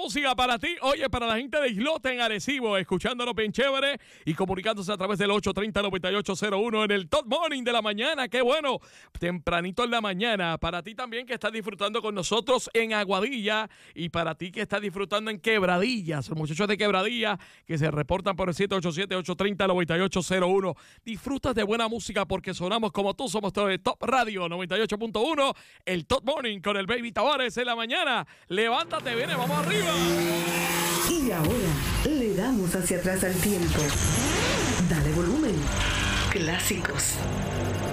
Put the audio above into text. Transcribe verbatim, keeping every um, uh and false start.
música para ti. Oye, para la gente de Islote en Arecibo, escuchándonos bien chévere y comunicándose a través del ocho treinta, noventa y ocho cero uno en el Top Morning de la mañana. Qué bueno, tempranito en la mañana. Para ti también que estás disfrutando con nosotros en Aguadilla y para ti que estás disfrutando en Quebradillas, los muchachos de Quebradilla que se reportan por el siete ocho siete, ocho treinta, noventa y ocho cero uno. Disfrutas de buena música porque sonamos como tú. Somos todo de Top Radio noventa y ocho punto uno, el Top Morning con el Baby Tavares en la mañana. Levántate, viene, vamos arriba. Y ahora le damos hacia atrás al tiempo. Dale volumen. Clásicos.